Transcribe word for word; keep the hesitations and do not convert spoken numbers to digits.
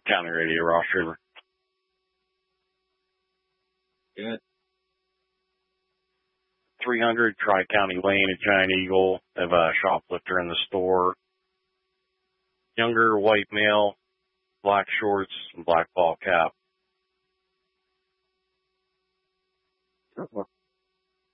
County Radio, Ross River. Good. three hundred Tri-County Lane at Giant Eagle. They have a shoplifter in the store. Younger white male, black shorts, and black ball cap.